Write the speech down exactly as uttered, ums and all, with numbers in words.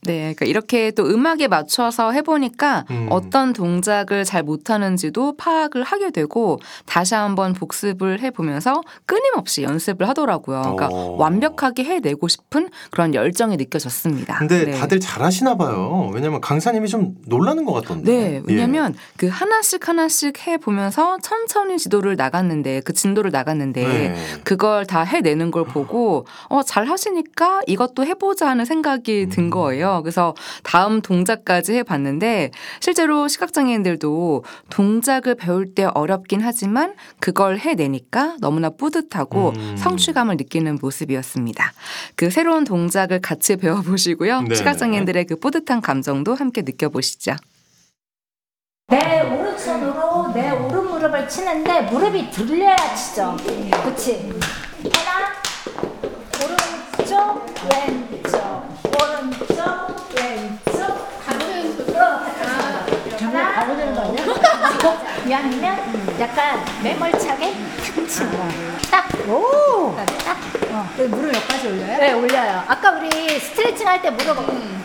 네, 그러니까 이렇게 또 음악에 맞춰서 해보니까 음. 어떤 동작을 잘 못하는지도 파악을 하게 되고 다시 한번 복습을 해보면서 끊임없이 연습을 하더라고요. 그러니까 어. 완벽하게 해내고 싶은 그런 열정이 느껴졌습니다. 근데 네. 다들 잘하시나 봐요. 왜냐면 강사님이 좀 놀라는 것 같던데. 네, 왜냐면 예. 그 하나씩 하나씩 해보면서 천천히 지도를 나갔는데 그 진도를 나갔는데 네. 그걸 다 해내는 걸 보고 어, 잘 하시니까 이것도 해보자 하는 생각이 든 거예요. 그래서 다음 동작까지 해봤는데 실제로 시각장애인들도 동작을 배울 때 어렵긴 하지만 그걸 해내니까 너무나 뿌듯하고 음. 성취감을 느끼는 모습이었습니다. 그 새로운 동작을 같이 배워보시고요. 네네. 시각장애인들의 그 뿌듯한 감정도 함께 느껴보시죠. 내 오른손으로 내 오른 무릎을 치는데 무릎이 들려야 치죠. 그치? 하나, 오른쪽, 왼쪽, 오른쪽, 왼쪽. 가보는 거. 하나, 가보는 거 아니야? 이왕이면 약간 매몰차게 탁 치는 거야. 딱. 오. 딱. 어. 무릎 여기까지 올려요? 네, 올려요. 아까 우리 스트레칭 할 때 무릎